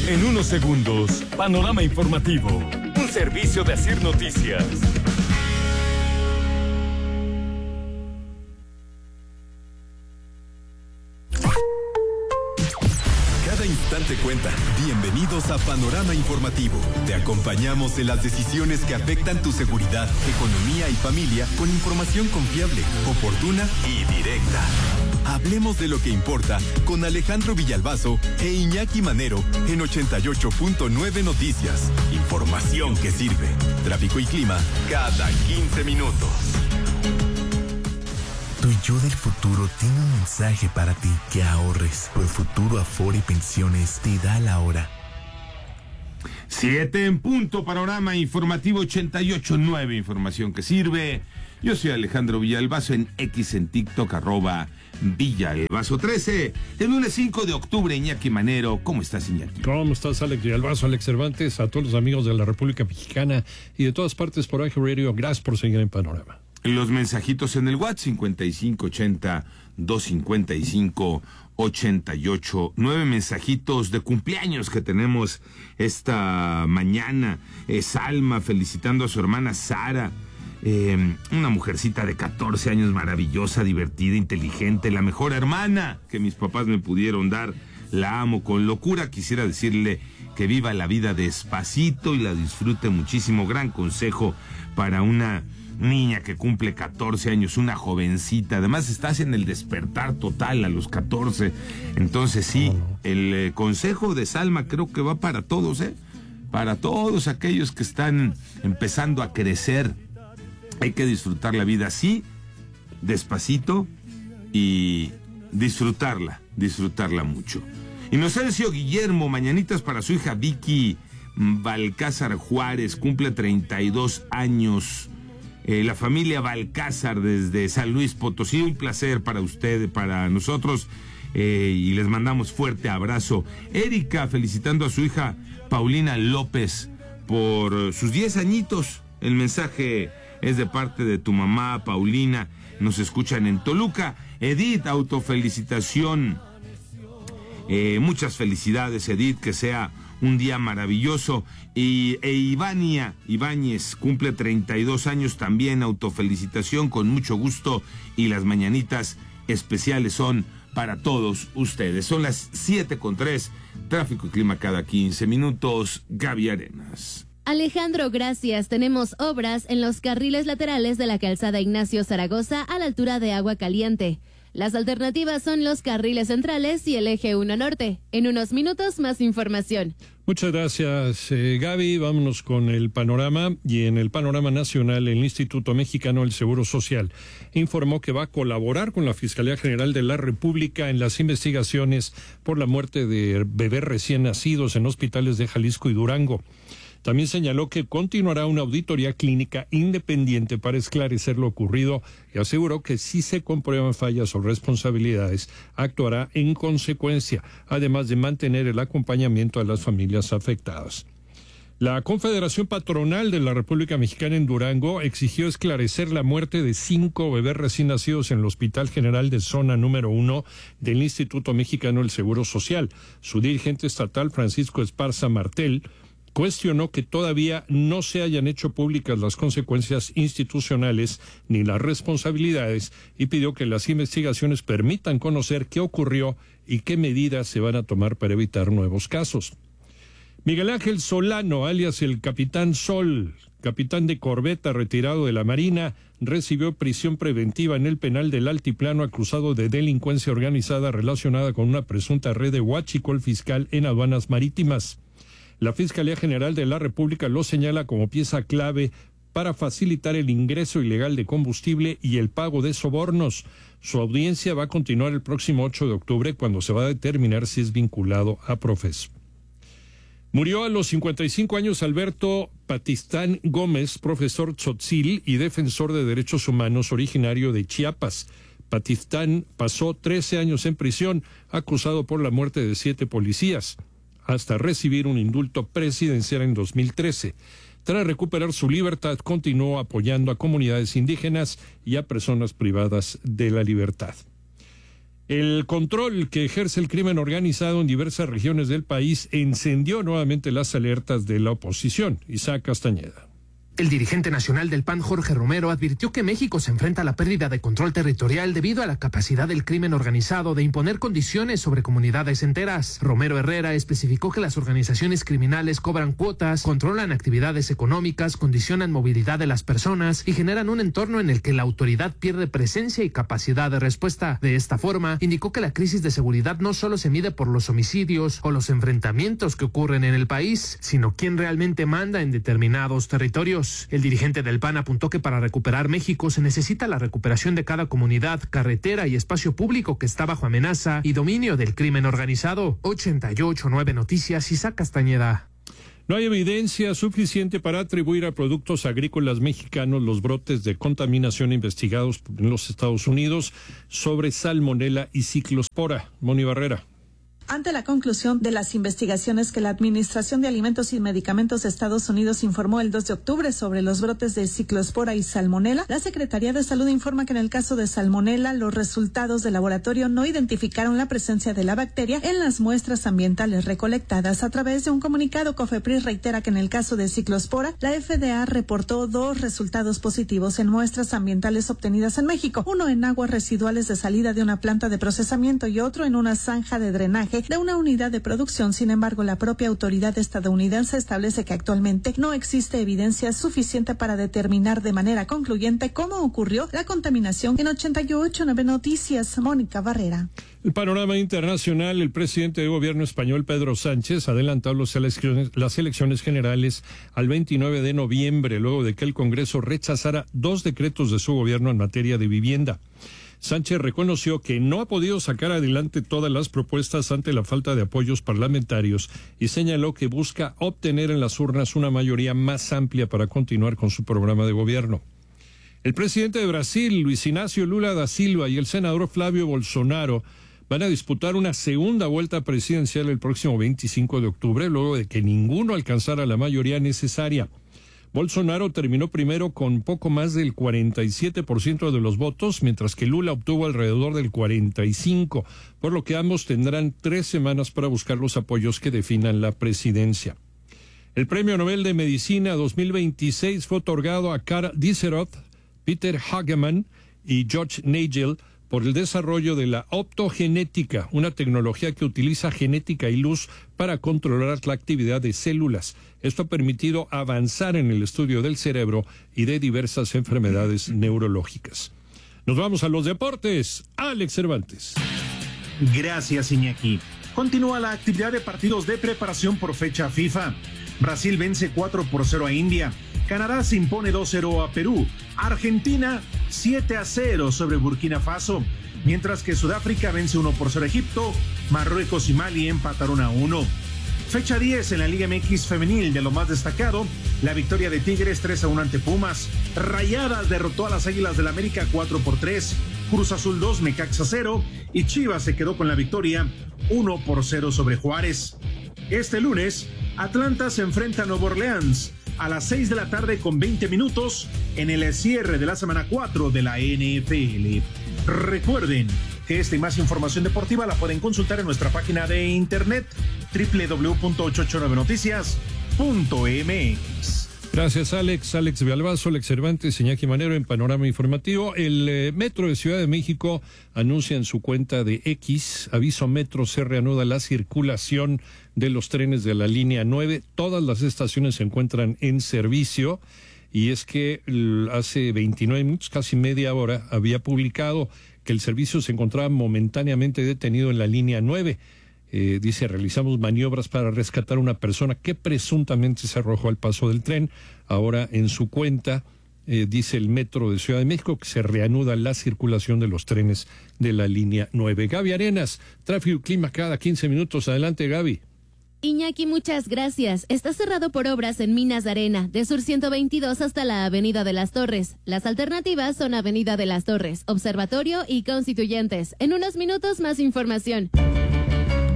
En unos segundos, Panorama Informativo, un servicio de Asir Noticias. Cada instante cuenta. Bienvenidos a Panorama Informativo. Te acompañamos en las decisiones que afectan tu seguridad, economía y familia con información confiable, oportuna y directa. Hablemos de lo que importa con Alejandro Villalbazo e Iñaki Manero en 88.9 Noticias. Información que sirve. Tráfico y clima cada 15 minutos. Tu yo del futuro tiene un mensaje para ti: que ahorres. Pues Futuro Afore Pensiones te da la hora. 7 en punto, Panorama Informativo 88.9, información que sirve. Yo soy Alejandro Villalbazo en X, en TikTok, @Villalbazo13. El lunes 5 de octubre, Iñaki Manero. ¿Cómo estás, Iñaki? ¿Cómo estás, Alex Villalbazo, Alex Cervantes? A todos los amigos de la República Mexicana y de todas partes por iHeartRadio, gracias por seguir en Panorama. Los mensajitos en el WhatsApp, 5580-255-88-9. Mensajitos de cumpleaños que tenemos esta mañana. Salma felicitando a su hermana Sara. Una mujercita de 14 años, maravillosa, divertida, inteligente, la mejor hermana que mis papás me pudieron dar. La amo con locura. Quisiera decirle que viva la vida despacito y la disfrute muchísimo. Gran consejo para una niña que cumple 14 años, una jovencita. Además estás en el despertar total a los 14. Entonces sí, el consejo de Salma creo que va para todos, para todos aquellos que están empezando a crecer. Hay que disfrutar la vida así, despacito, y disfrutarla mucho. Inocencio Guillermo, mañanitas para su hija Vicky Balcázar Juárez, cumple 32 años. La familia Balcázar desde San Luis Potosí, un placer para usted, para nosotros, y les mandamos fuerte abrazo. Erika felicitando a su hija Paulina López por sus 10 añitos. El mensaje es de parte de tu mamá, Paulina. Nos escuchan en Toluca. Edith, autofelicitación. Muchas felicidades, Edith, que sea un día maravilloso. Ivania Ibáñez cumple 32 años también, autofelicitación con mucho gusto, y las mañanitas especiales son para todos ustedes. Son las 7:03, tráfico y clima cada 15 minutos. Gaby Arenas. Alejandro, gracias. Tenemos obras en los carriles laterales de la calzada Ignacio Zaragoza a la altura de Agua Caliente. Las alternativas son los carriles centrales y el eje 1 norte. En unos minutos, más información. Muchas gracias, Gaby. Vámonos con el panorama. Y en el panorama nacional, el Instituto Mexicano del Seguro Social informó que va a colaborar con la Fiscalía General de la República en las investigaciones por la muerte de bebés recién nacidos en hospitales de Jalisco y Durango. También señaló que continuará una auditoría clínica independiente para esclarecer lo ocurrido y aseguró que si se comprueban fallas o responsabilidades, actuará en consecuencia, además de mantener el acompañamiento a las familias afectadas. La Confederación Patronal de la República Mexicana en Durango exigió esclarecer la muerte de 5 bebés recién nacidos en el Hospital General de Zona número 1 del Instituto Mexicano del Seguro Social. Su dirigente estatal, Francisco Esparza Martel, cuestionó que todavía no se hayan hecho públicas las consecuencias institucionales ni las responsabilidades y pidió que las investigaciones permitan conocer qué ocurrió y qué medidas se van a tomar para evitar nuevos casos. Miguel Ángel Solano, alias el Capitán Sol, capitán de corbeta retirado de la Marina, recibió prisión preventiva en el penal del Altiplano acusado de delincuencia organizada relacionada con una presunta red de huachicol fiscal en aduanas marítimas. La Fiscalía General de la República lo señala como pieza clave para facilitar el ingreso ilegal de combustible y el pago de sobornos. Su audiencia va a continuar el próximo 8 de octubre, cuando se va a determinar si es vinculado a Profeso. Murió a los 55 años Alberto Patistán Gómez, profesor tzotzil y defensor de derechos humanos originario de Chiapas. Patistán pasó 13 años en prisión, acusado por la muerte de 7 policías, hasta recibir un indulto presidencial en 2013. Tras recuperar su libertad, continuó apoyando a comunidades indígenas y a personas privadas de la libertad. El control que ejerce el crimen organizado en diversas regiones del país encendió nuevamente las alertas de la oposición. Isaac Castañeda. El dirigente nacional del PAN, Jorge Romero, advirtió que México se enfrenta a la pérdida de control territorial debido a la capacidad del crimen organizado de imponer condiciones sobre comunidades enteras. Romero Herrera especificó que las organizaciones criminales cobran cuotas, controlan actividades económicas, condicionan movilidad de las personas y generan un entorno en el que la autoridad pierde presencia y capacidad de respuesta. De esta forma, indicó que la crisis de seguridad no solo se mide por los homicidios o los enfrentamientos que ocurren en el país, sino quién realmente manda en determinados territorios. El dirigente del PAN apuntó que para recuperar México se necesita la recuperación de cada comunidad, carretera y espacio público que está bajo amenaza y dominio del crimen organizado. 88.9 Noticias, Isaac Castañeda. No hay evidencia suficiente para atribuir a productos agrícolas mexicanos los brotes de contaminación investigados en los Estados Unidos sobre salmonela y ciclospora. Moni Barrera. Ante la conclusión de las investigaciones que la Administración de Alimentos y Medicamentos de Estados Unidos informó el 2 de octubre sobre los brotes de ciclospora y salmonela, la Secretaría de Salud informa que en el caso de salmonela, los resultados de laboratorio no identificaron la presencia de la bacteria en las muestras ambientales recolectadas. A través de un comunicado, COFEPRIS reitera que en el caso de ciclospora, la FDA reportó 2 resultados positivos en muestras ambientales obtenidas en México, uno en aguas residuales de salida de una planta de procesamiento y otro en una zanja de drenaje de una unidad de producción. Sin embargo, la propia autoridad estadounidense establece que actualmente no existe evidencia suficiente para determinar de manera concluyente cómo ocurrió la contaminación. En 88.9 Noticias, Mónica Barrera. El panorama internacional, el presidente de gobierno español, Pedro Sánchez, adelantó las elecciones generales al 29 de noviembre, luego de que el Congreso rechazara 2 decretos de su gobierno en materia de vivienda. Sánchez reconoció que no ha podido sacar adelante todas las propuestas ante la falta de apoyos parlamentarios y señaló que busca obtener en las urnas una mayoría más amplia para continuar con su programa de gobierno. El presidente de Brasil, Luis Inácio Lula da Silva, y el senador Flávio Bolsonaro van a disputar una segunda vuelta presidencial el próximo 25 de octubre, luego de que ninguno alcanzara la mayoría necesaria. Bolsonaro terminó primero con poco más del 47% de los votos, mientras que Lula obtuvo alrededor del 45%, por lo que ambos tendrán 3 semanas para buscar los apoyos que definan la presidencia. El Premio Nobel de Medicina 2026 fue otorgado a Karl Disseroth, Peter Hagemann y George Nagel por el desarrollo de la optogenética, una tecnología que utiliza genética y luz para controlar la actividad de células. Esto ha permitido avanzar en el estudio del cerebro y de diversas enfermedades neurológicas. Nos vamos a los deportes. Alex Cervantes. Gracias, Iñaki. Continúa la actividad de partidos de preparación por fecha FIFA. Brasil vence 4-0 a India. Canadá se impone 2-0 a Perú. Argentina 7-0 sobre Burkina Faso. Mientras que Sudáfrica vence 1-0 a Egipto. Marruecos y Mali empataron a 1. Fecha 10 en la Liga MX femenil. De lo más destacado, la victoria de Tigres 3-1 ante Pumas. Rayadas derrotó a las Águilas del América 4-3. Cruz Azul 2, Necaxa 0. Y Chivas se quedó con la victoria 1-0 sobre Juárez. Este lunes, Atlanta se enfrenta a Nueva Orleans a las 6 de la tarde con 20 minutos en el cierre de la semana 4 de la NFL. Recuerden que esta y más información deportiva la pueden consultar en nuestra página de internet www.889noticias.mx. Gracias, Alex. Alex Villalbazo, Alex Cervantes, Iñaki Manero en Panorama Informativo. El Metro de Ciudad de México anuncia en su cuenta de X, aviso Metro, se reanuda la circulación de los trenes de la línea 9. Todas las estaciones se encuentran en servicio y es que hace 29 minutos, casi media hora, había publicado que el servicio se encontraba momentáneamente detenido en la línea 9. Dice, realizamos maniobras para rescatar a una persona que presuntamente se arrojó al paso del tren. Ahora en su cuenta dice el Metro de Ciudad de México que se reanuda la circulación de los trenes de la línea 9. Gaby Arenas, tráfico y clima cada 15 minutos. Adelante, Gaby. Iñaki, muchas gracias. Está cerrado por obras en Minas de Arena, de Sur 122 hasta la Avenida de las Torres. Las alternativas son Avenida de las Torres, Observatorio y Constituyentes. En unos minutos más información.